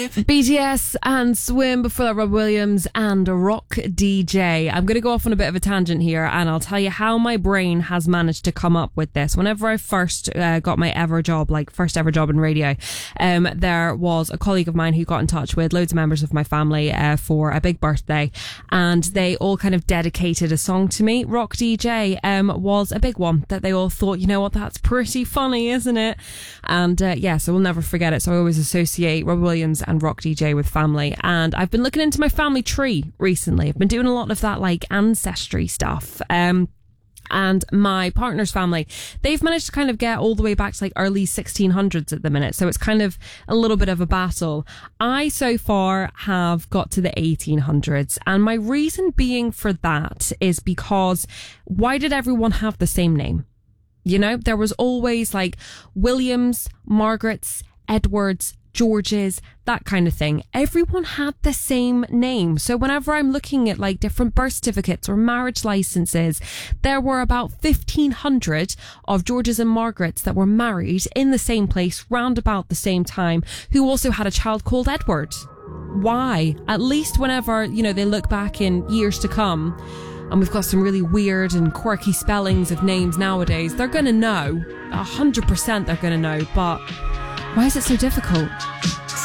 BTS and Swim, before that Rob Williams and Rock DJ. I'm going to go off on a bit of a tangent here, and I'll tell you how my brain has managed to come up with this. Whenever I first got my first ever job in radio, there was a colleague of mine who got in touch with loads of members of my family for a big birthday, and they all kind of dedicated a song to me. Rock DJ was a big one that they all thought, you know what, that's pretty funny, isn't it? And so we'll never forget it. So I always associate Rob Williams and Rock DJ with family, and I've been looking into my family tree recently. I've been doing a lot of that like ancestry stuff, and my partner's family, they've managed to kind of get all the way back to like early 1600s at the minute, so it's kind of a little bit of a battle. I so far have got to the 1800s, and my reason being for that is because why did everyone have the same name? You know, there was always like Williams, Margarets, Edwards, Georges, that kind of thing. Everyone had the same name. So whenever I'm looking at like different birth certificates or marriage licenses, there were about 1,500 of Georges and Margarets that were married in the same place round about the same time, who also had a child called Edward. Why? At least whenever, you know, they look back in years to come, and we've got some really weird and quirky spellings of names nowadays, they're going to know. 100% they're going to know. But why is it so difficult?